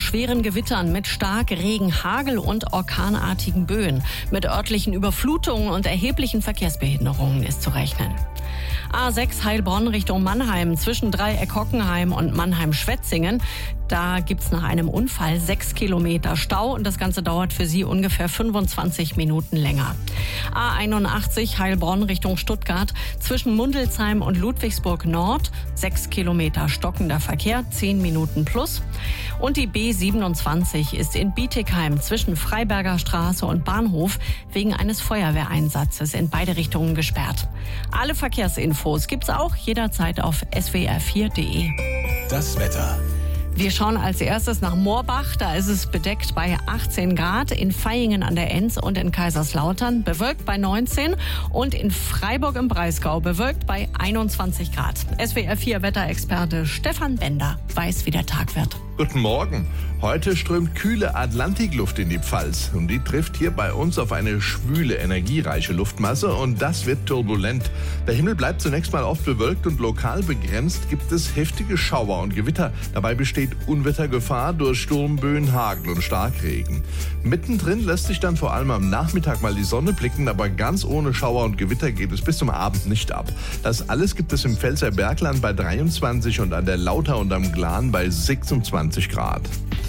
schweren Gewittern mit Starkregen, Hagel und orkanartigen Böen. Mit örtlichen Überflutungen und erheblichen Verkehrsbehinderungen ist zu rechnen. A6 Heilbronn Richtung Mannheim zwischen Dreieck Hockenheim und Mannheim-Schwetzingen. Da gibt's nach einem Unfall 6 Kilometer Stau und das Ganze dauert für Sie ungefähr 25 Minuten länger. A81 Heilbronn Richtung Stuttgart zwischen Mundelsheim und Ludwigsburg Nord 6 Kilometer stockender Verkehr, 10 Minuten plus. Und die B27 ist in Bietigheim zwischen Freiberger Straße und Bahnhof wegen eines Feuerwehreinsatzes in beide Richtungen gesperrt. Alle Verkehrsinfos gibt's auch jederzeit auf swr4.de. Das Wetter. Wir schauen als erstes nach Moorbach. Da ist es bedeckt bei 18 Grad, in Vaihingen an der Enz und in Kaiserslautern bewölkt bei 19 und in Freiburg im Breisgau bewölkt bei 21 Grad. SWR4-Wetterexperte Stefan Bender weiß, wie der Tag wird. Guten Morgen. Heute strömt kühle Atlantikluft in die Pfalz und die trifft hier bei uns auf eine schwüle, energiereiche Luftmasse und das wird turbulent. Der Himmel bleibt zunächst mal oft bewölkt und lokal begrenzt gibt es heftige Schauer und Gewitter. Dabei besteht Unwettergefahr durch Sturmböen, Hagel und Starkregen. Mittendrin lässt sich dann vor allem am Nachmittag mal die Sonne blicken, aber ganz ohne Schauer und Gewitter geht es bis zum Abend nicht ab. Das alles gibt es im Pfälzer Bergland bei 23 und an der Lauter und am Glan bei 26 Grad.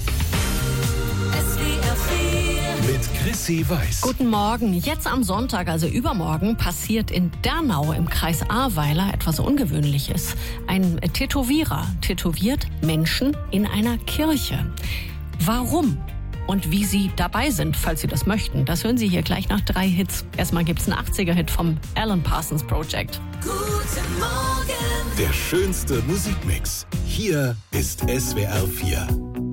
Mit Chrissy Weiß. Guten Morgen. Jetzt am Sonntag, also übermorgen, passiert in Dernau im Kreis Ahrweiler etwas Ungewöhnliches. Ein Tätowierer tätowiert Menschen in einer Kirche. Warum? Und wie Sie dabei sind, falls Sie das möchten, das hören Sie hier gleich nach 3 Hits. Erstmal gibt's einen 80er-Hit vom Alan Parsons Project. Guten Morgen. Der schönste Musikmix. Hier ist SWR4.